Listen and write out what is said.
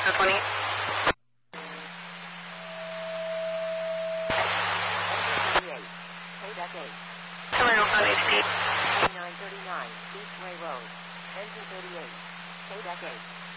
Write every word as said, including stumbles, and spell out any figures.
Cessna twenty. Hello, on H P. nine thirty-nine, Eastway Road. Engine thirty-eight. K-Deck eight.